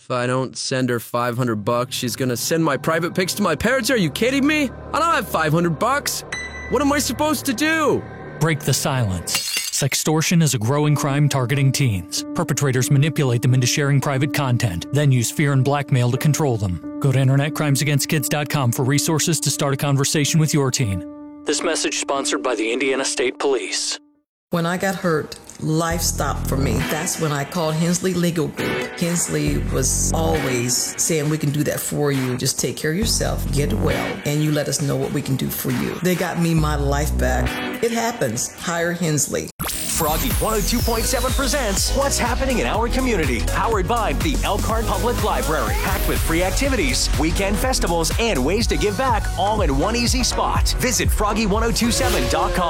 If I don't send her $500, she's gonna send my private pics to my parents. Are you kidding me? I don't have $500. What am I supposed to do? Break the silence. Sextortion is a growing crime targeting teens. Perpetrators manipulate them into sharing private content, then use fear and blackmail to control them. Go to InternetCrimesAgainstKids.com for resources to start a conversation with your teen. This message sponsored by the Indiana State Police. When I got hurt, life stopped for me. That's when I called Hensley Legal Group. Hensley was always saying, we can do that for you. Just take care of yourself, get well, and you let us know what we can do for you. They got me my life back. It happens. Hire Hensley. Froggy 102.7 presents What's Happening in Our Community, powered by the Elkhart Public Library, packed with free activities, weekend festivals, and ways to give back, all in one easy spot. Visit froggy1027.com.